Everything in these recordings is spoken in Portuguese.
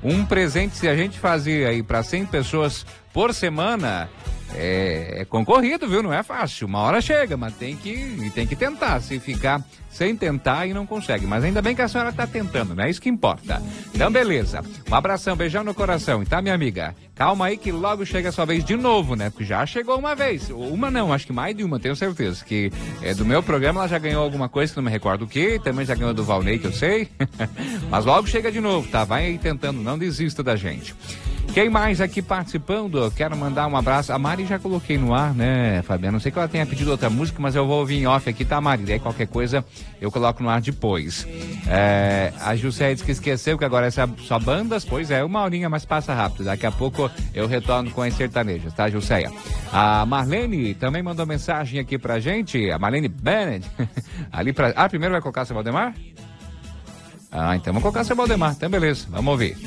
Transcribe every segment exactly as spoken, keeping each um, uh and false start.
Um presente, se a gente fazer aí para cem pessoas por semana, é, é concorrido, viu? Não é fácil. Uma hora chega, mas tem que, tem que tentar. Se ficar sem tentar, aí não consegue. Mas ainda bem que a senhora tá tentando, né? Isso que importa. Então, beleza. Um abração, beijão no coração. E tá, minha amiga? Calma aí que logo chega a sua vez de novo, né? Porque já chegou uma vez. Uma não, acho que mais de uma, tenho certeza. Que é, do meu programa ela já ganhou alguma coisa que não me recordo o quê. Também já ganhou do Valnei, que eu sei. Mas logo chega de novo, tá? Vai aí tentando, não desista da gente. Quem mais aqui participando? Quero mandar um abraço. A Mari já coloquei no ar, né, Fabiana? Não sei que ela tenha pedido outra música, mas eu vou ouvir em off aqui, tá, Mari? Daí qualquer coisa eu coloco no ar depois. É, a Jusceia disse que esqueceu que agora é só bandas. Pois é, uma horinha, mas passa rápido. Daqui a pouco eu retorno com as sertanejas, tá, Jusceia? A Marlene também mandou mensagem aqui pra gente. A Marlene Bennett. Ali pra... Ah, primeiro vai colocar seu Valdemar? Ah, então vamos colocar seu Valdemar. Então, beleza. Vamos ouvir.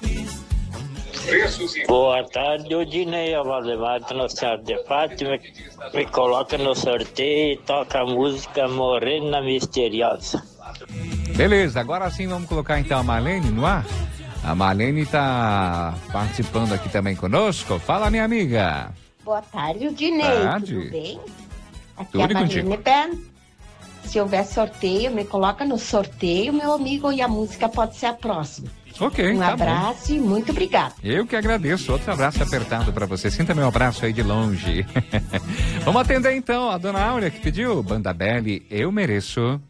Boa tarde, Odinei, a Valdemar Nossa Senhora de Fátima. Me coloca no sorteio e toca a música Morena Misteriosa. Beleza, agora sim vamos colocar então a Marlene no ar. A Marlene tá participando aqui também conosco. Fala, minha amiga. Boa tarde, Odinei. Tarde. Tudo bem? Aqui Tudo é a Marlene contigo. Ben. Se houver sorteio, me coloca no sorteio, meu amigo, e a música pode ser a próxima. Ok, Um tá abraço bom. e muito obrigado. Eu que agradeço. Outro abraço apertado pra você. Sinta meu abraço aí de longe. Vamos atender então a dona Áurea que pediu. Banda Belly, Eu Mereço.